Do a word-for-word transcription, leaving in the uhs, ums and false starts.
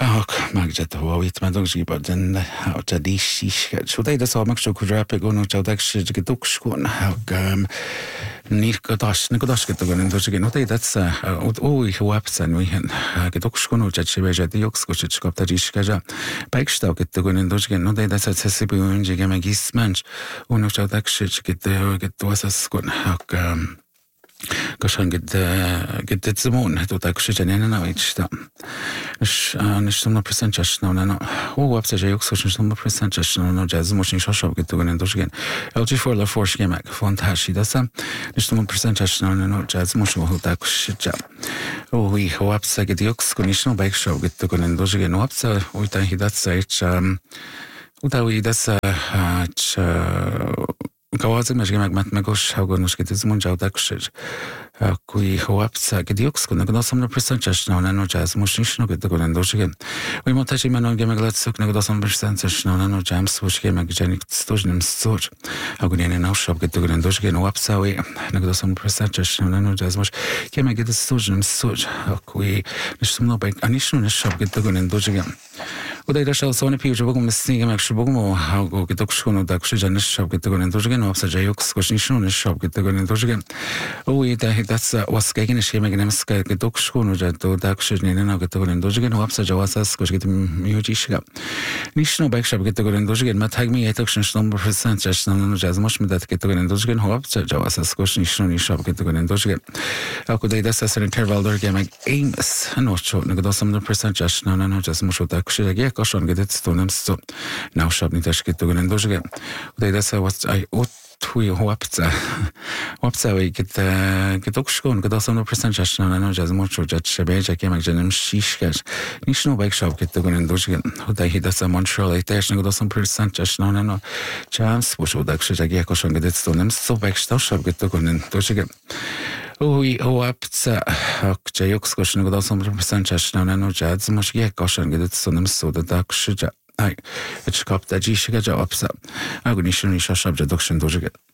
Ach, mag je to weet maar dan zie je dan dat die is zo dat is allemaal zo krap ik ono zo dat je het ook schoon ook niet gedacht niet gedacht dat we dus ik nog dat is oh ik hoop zijn we hen het ook schoon dat je weet dat die ook schoon het schap dat is ja bijstel het ook en dus ik nog dat dat het is bij ons je mag iets mens ono zo dat je het het was schoon ook Goshan get get it zimon to tak shijane na ichta. Sh nish sto percent chashna na. O wapsa jayok so sto percent chashna na jazz moshin shashab get to gen dosgen. L G four la force game fantashi dasa. Nish sto percent chashna na jazz moshin ho tak shija. O wi wapsa get yok skonish no bike show get to gen dosgen wapsa o ta hidatsa ich uta wi dasa ch Kawazim is gemaakt met megos haugonos get is munjau dakshir. Kui hoapsa get yoks kun na some percent chashna na no jazz mushish no get gonen dosgen. We montaji man on gemeglat suk na some percent chashna na no jams wush gemeg janik stojnim stor. Hagonen na shop get gonen dosgen hoapsa we na some percent chashna na no jazz mush gemeg get stojnim stor. Kui nish no bek anish no shop get gonen dosgen. Uday da shall sone piu jogum sninga mak shbogum hago get okshkono dakshir janish shop get gonen dosgen. Opsa jayok skoshnisho ne shop get gonen dosgen. O ida that's was gegen sheme genem ska get okshkono jato dakshir ne na get gonen dosgen. Opsa jawasa skosh get mujishga. Nishno bike shop get gonen dosgen. Matag mi etokshn number percent jashna no jaz mosh medat get gonen dosgen. Opsa jawasa skoshnisho ne shop get gonen dosgen. Ako dai that's as an interval der game aims no cho ne get some percent jashna no jaz mosh dakshir ge koshon get stonem so. Now shop ni tash get gonen dosgen. Dai that's what I Tui hoapsa. Hoapsa we get get okshkon get some percent chashna no jaz mocho jat shabe jake mag janem shishkash. Nishno bike shop get to gonen dosgen. Hodai hidasa Montreal it dash no some percent chashna no chance push odak shage koshon get stonem so bike shop get to gonen dosgen. Oi hoapsa ok jayok skoshn get some percent chashna no jaz mosh ge koshon get stonem so da dakshja. Ai, het schap dat je shiga ja opsa. Agu nishu nisha shab ja dokshin dosgen.